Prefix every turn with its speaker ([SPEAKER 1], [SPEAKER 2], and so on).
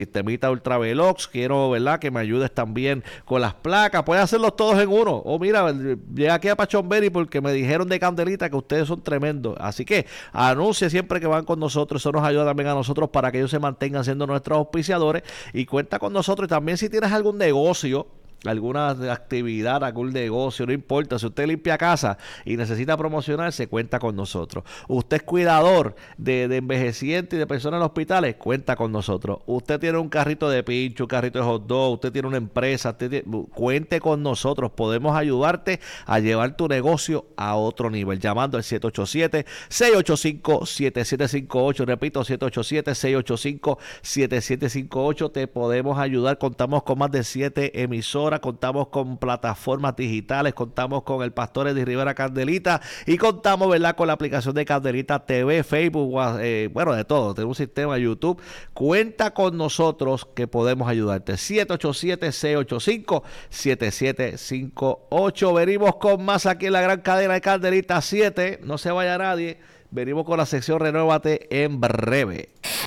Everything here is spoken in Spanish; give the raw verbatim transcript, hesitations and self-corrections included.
[SPEAKER 1] Sistemita Ultravelox, quiero, ¿verdad?, que me ayudes también con las placas. Puedes hacerlos todos en uno. O mira, llegué aquí a Pachonberry porque me dijeron de Candelita que ustedes son tremendos. Así que anuncie siempre que van con nosotros. Eso nos ayuda también a nosotros para que ellos se mantengan siendo nuestros auspiciadores. Y cuenta con nosotros. Y también si tienes algún negocio, alguna actividad, algún negocio, no importa, si usted limpia casa y necesita promocionarse, cuenta con nosotros. Usted es cuidador de, de envejecientes y de personas en hospitales, cuenta con nosotros. Usted tiene un carrito de pincho, un carrito de hot dog, usted tiene una empresa, usted tiene, cuente con nosotros, podemos ayudarte a llevar tu negocio a otro nivel, llamando al siete ocho siete, seis ocho cinco, siete siete cinco ocho, repito, siete ocho siete, seis ocho cinco, siete siete cinco ocho, te podemos ayudar, contamos con más de siete emisoras, contamos con plataformas digitales, contamos con el Pastor Eddie Rivera Candelita y contamos, ¿verdad?, con la aplicación de Candelita T V, Facebook, eh, bueno, de todo. Tenemos un sistema de YouTube. Cuenta con nosotros que podemos ayudarte. siete ocho siete, seis ocho cinco, siete siete cinco ocho. Venimos con más aquí en la gran cadena de Candelita siete. No se vaya nadie. Venimos con la sección Renuévate en breve.